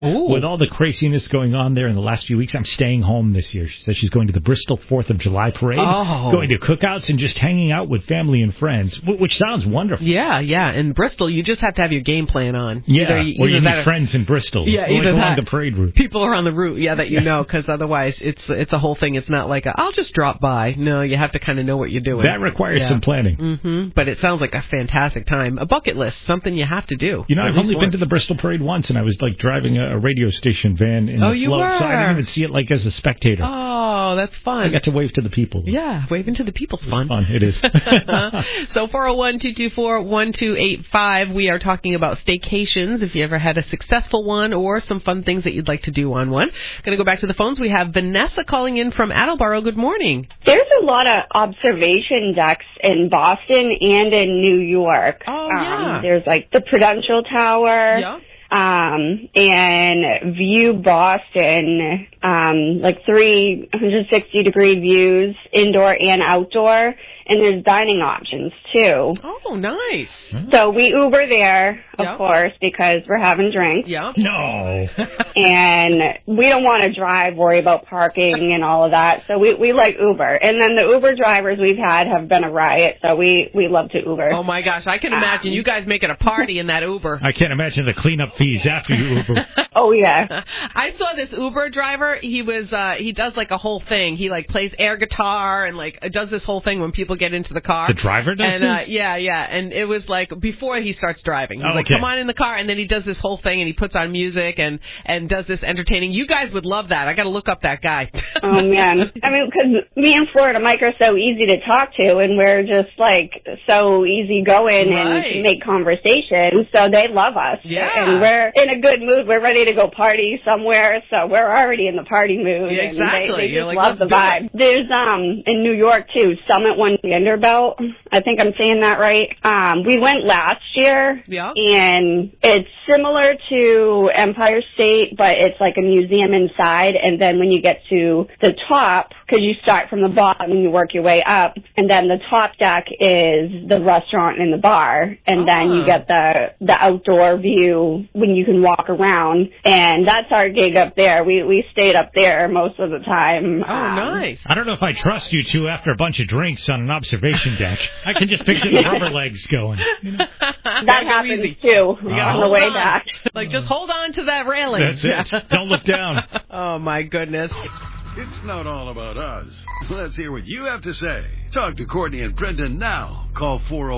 With all the craziness going on there in the last few weeks, I'm staying home this year. She says she's going to the Bristol 4th of July parade, going to cookouts and just hanging out with family and friends, which sounds wonderful. Yeah. In Bristol, you just have to have your game plan on. Yeah, or you need friends in Bristol. Yeah, either along the parade route. People are on the route, that you know, because otherwise it's a whole thing. It's not like I'll just drop by. No, you have to kind of know what you're doing. That requires some planning. But it sounds like a fantastic time. A bucket list, something you have to do. You know, I've only been to the Bristol parade once, and I was like driving a radio station van in the float, so I didn't even see it like as a spectator. Oh, that's fun. I got to wave to the people. Yeah, waving to the people's fun. It is. So 401-224-1285, we are talking about staycations, if you ever had a successful one or some fun things that you'd like to do on one. Going to go back to the phones. We have Vanessa calling in from Attleboro. Good morning. There's a lot of observation decks in Boston and in New York. Oh, yeah. There's like the Prudential Tower. Yeah. And View Boston, like 360-degree views, indoor and outdoor, and there's dining options, too. Oh, nice. So we Uber there, of course, because we're having drinks. Yep. No. And we don't want to drive, worry about parking and all of that, so we like Uber. And then the Uber drivers we've had have been a riot, so we love to Uber. Oh, my gosh, I can imagine you guys making a party in that Uber. I can't imagine the cleanup fees after you Uber. Oh, yeah. I saw this Uber driver. He does like a whole thing. He like plays air guitar and like does this whole thing when people get into the car. The driver does this? Yeah. And it was like before he starts driving. He's like, come on in the car. And then he does this whole thing and he puts on music and does this entertaining. You guys would love that. I got to look up that guy. Oh, man. I mean, because me and Florida Mike are so easy to talk to, and we're just like so easygoing and make conversation. So they love us. Yeah. And we're in a good mood. We're ready to go party somewhere. So we're already in the party mood. Yeah, exactly. And they just love the vibe. There's in New York, too, Summit One Vanderbilt. I think I'm saying that right. We went last year. Yeah. And it's similar to Empire State, but it's like a museum inside. And then when you get to the top, because you start from the bottom and you work your way up, and then the top deck is the restaurant and the bar, and then you get the outdoor view when you can walk around, and that's our gig up there. We stayed up there most of the time. Oh, nice. I don't know if I trust you two after a bunch of drinks on an observation deck. I can just picture the rubber legs going. You know? That happens, too, on the way back. Like, just hold on to that railing. That's it. Don't look down. Oh, my goodness. It's not all about us. Let's hear what you have to say. Talk to Courtney and Brendan now. Call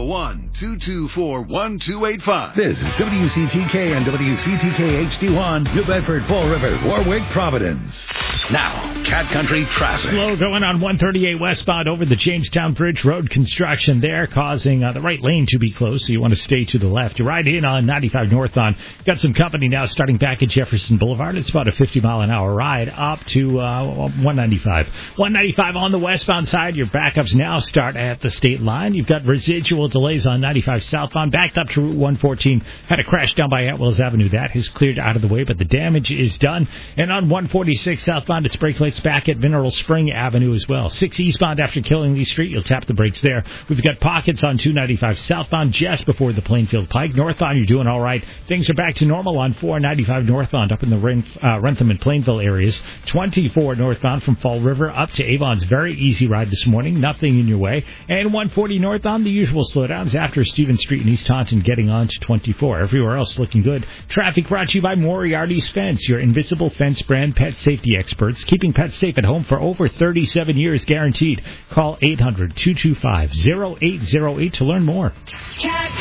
401-224-1285. This is WCTK and WCTK HD1, New Bedford, Fall River, Warwick, Providence. Now, Cat Country traffic. Slow going on 138 westbound over the Jamestown Bridge. Road construction there causing the right lane to be closed, so you want to stay to the left. You ride in on 95 northbound. Got some company now starting back at Jefferson Boulevard. It's about a 50-mile-an-hour ride up to 195. 195 on the westbound side. Your backups now start at the state line. You've got residual delays on 95 southbound. Backed up to Route 114. Had a crash down by Atwells Avenue. That has cleared out of the way, but the damage is done. And on 146 southbound, it's brake lights back at Mineral Spring Avenue as well. 6 eastbound after Killingly Street. You'll tap the brakes there. We've got pockets on 295 southbound just before the Plainfield Pike. Northbound, you're doing all right. Things are back to normal on 495 northbound up in the Rentham and Plainville areas. 24 northbound from Fall River up to Avon's. Very easy ride this morning. Nothing in your way. And 140 northbound, the usual slowdowns after Stephen Street and East Taunton getting on to 24. Everywhere else looking good. Traffic brought to you by Moriarty's Fence, your invisible fence brand pet safety experts. Keeping pets safe at home for over 37 years guaranteed. Call 800-225-0808 to learn more.